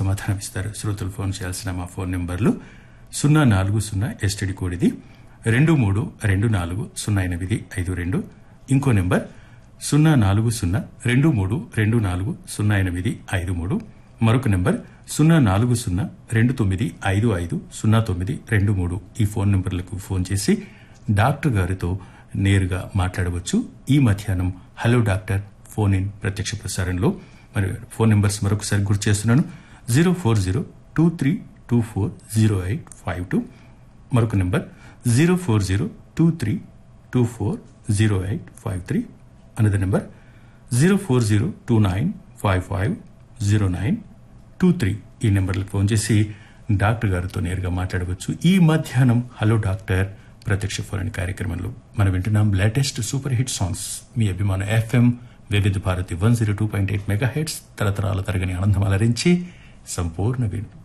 సమాధానం ఇస్తారు. శ్రోతలు ఫోన్ చేయాల్సిన మా ఫోన్ నెంబర్లు 040 ఎస్టీడీ కోడ్ ఇది 23240852. ఇంకో నెంబర్ 04023240853. మరొక నెంబర్ 04029550923. ఈ ఫోన్ నెంబర్లకు ఫోన్ చేసి డాక్టర్ గారితో నేరుగా మాట్లాడవచ్చు. ఈ మధ్యాహ్నం హలో డాక్టర్ ఫోన్ ఇన్ ప్రత్యక్ష ప్రసారంలో మరి ఫోన్ నెంబర్స్ మరొకసారి గుర్తు చేస్తున్నాను. 04023240852. మరొక నెంబర్ 04023240853. Another number 04029550923. ఈ నెంబర్లకు ఫోన్ చేసి డాక్టర్ గారితో నేరుగా మాట్లాడవచ్చు. ఈ మధ్యాహ్నం హలో డాక్టర్ ప్రత్యక్ష ఫోన్ కార్యక్రమంలో మనం వింటున్నాం లేటెస్ట్ సూపర్ హిట్ సాంగ్స్. మీ అభిమాన FM వివిధ భారతి 102.8 మెగాహెర్ట్జ్ తరతరాల తరగని ఆనందం అలరించి సంపూర్ణ వేణు.